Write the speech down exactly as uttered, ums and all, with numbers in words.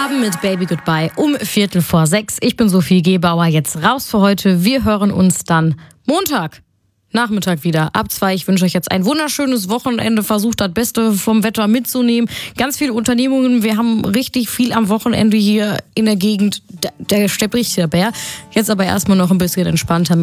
Abend mit Baby Goodbye um Viertel vor sechs. Ich bin Sophie Gebauer, jetzt raus für heute. Wir hören uns dann Montag Nachmittag wieder ab zwei. Ich wünsche euch jetzt ein wunderschönes Wochenende. Versucht das Beste vom Wetter mitzunehmen. Ganz viele Unternehmungen. Wir haben richtig viel am Wochenende hier in der Gegend. Da, da steppt richtig der Bär. Jetzt aber erstmal noch ein bisschen entspannter.